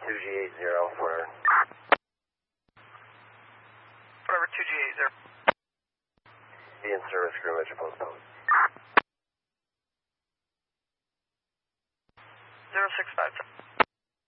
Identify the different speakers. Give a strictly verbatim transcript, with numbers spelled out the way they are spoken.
Speaker 1: two G eight zero for...
Speaker 2: Whatever, two G eight zero.
Speaker 1: Be in service, crew at your postpone.
Speaker 2: zero six five seven.